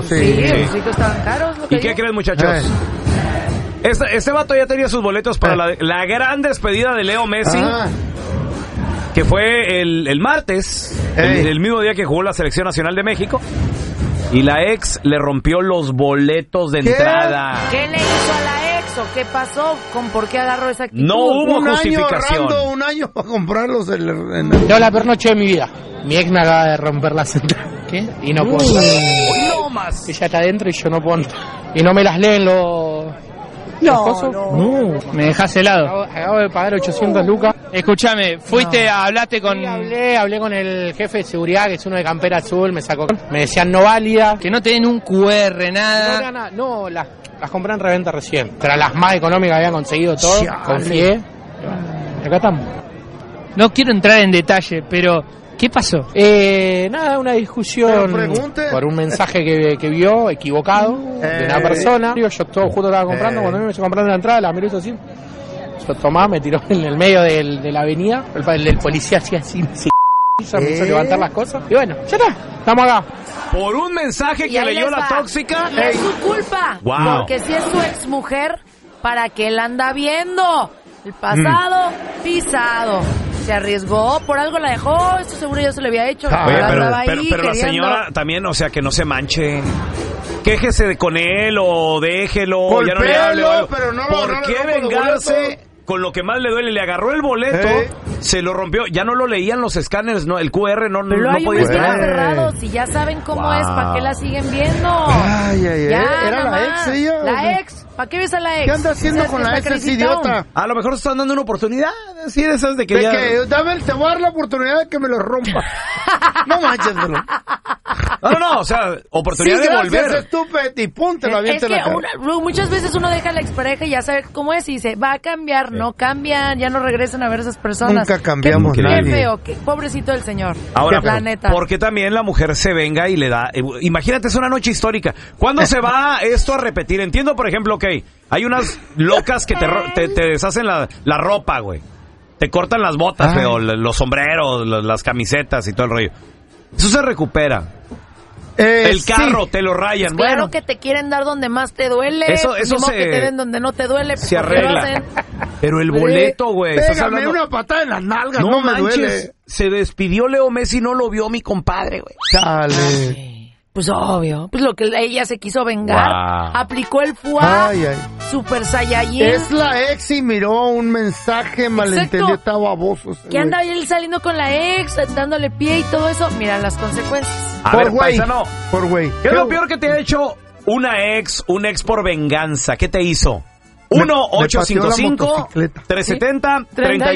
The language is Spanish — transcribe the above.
Sí, los boletos estaban caros. ¿Y qué creen, muchachos? Este vato ya tenía sus boletos para la gran despedida de Leo Messi, que fue el martes, el mismo día que jugó la Selección Nacional de México. Y la ex le rompió los boletos de entrada. ¿Qué le hizo a la ex o qué pasó? ¿Por qué agarró esa actitud? No hubo justificación. Un año para comprarlos. Yo la peor noche de mi vida. Mi ex me acaba de romper la central. ¿Qué? Y no puedo. No más. Ella está adentro y yo no puedo. Y no me las leen los... No, me dejas helado. Acabo de pagar 800 lucas. Escúchame, hablaste con... Sí, hablé con el jefe de seguridad, que es uno de campera azul, me sacó. Me decían no válida. Que no tienen un QR, nada. No, las compré en reventa recién. Pero las más económicas habían conseguido todo. Confié. Acá estamos. No quiero entrar en detalle, pero... ¿Qué pasó? Nada, una discusión por un mensaje que vio equivocado de una persona. Yo todo justo estaba comprando, cuando me estoy comprando la entrada, la miró así. Yo tomaba, me tiró en el medio de la avenida, el policía hacía así, se empezó a levantar las cosas. Y bueno, ya está, estamos acá. Por un mensaje que leyó la tóxica. Y es su culpa, porque si es su ex mujer, ¿para qué la anda viendo? El pasado pisado. Se arriesgó, por algo la dejó, esto seguro ya se le había hecho. Oye, pero la señora también, o sea, que no se manche. Quéjese con él o déjelo. Golpéalo, ya no le hable. Pero no ¿Por qué vengarse con lo que más le duele? Le agarró el boleto, se lo rompió, ya no lo leían los escáneres, no, el QR no podía estar cerrado. Si ya saben cómo es, ¿para qué la siguen viendo? ¿Era la ex ella? La ex. ¿Para qué ves a la ex? ¿Qué anda haciendo con la ex, ese idiota? A lo mejor te están dando una oportunidad. Sí, de esas de que ya... te voy a dar la oportunidad de que me lo rompa. No manches, bro. No, o sea, oportunidad de volver. Estúpido, y pum, te lo avienta en la cara. Muchas veces uno deja a la expareja y ya sabe cómo es y dice, va a cambiar, no cambian, ya no regresan a ver a esas personas. Nunca cambiamos. Qué feo, pobrecito del señor. Ahora, la neta. Porque también la mujer se venga y le da... Imagínate, es una noche histórica. ¿Cuándo se va esto a repetir? Entiendo, por ejemplo, hay unas locas que te deshacen la ropa, güey. Te cortan las botas, feo, los sombreros, las camisetas y todo el rollo. Eso se recupera. El carro te lo rayan. Pues claro que te quieren dar donde más te duele. Eso que te den donde no te duele. Se arregla. Pero el boleto, güey. Pégame una patada en las nalgas, no me duele. Se despidió Leo Messi, no lo vio mi compadre, güey. Chale. Pues obvio, pues lo que ella se quiso vengar, aplicó el fuá, Super Saiyajin. Es la ex y miró un mensaje malentendido, estaba baboso. ¿Qué anda él saliendo con la ex, dándole pie y todo eso? Mira las consecuencias. A ver, paisano, ¿qué es lo peor que te ha hecho un ex por venganza? ¿Qué te hizo? 1-855-370-31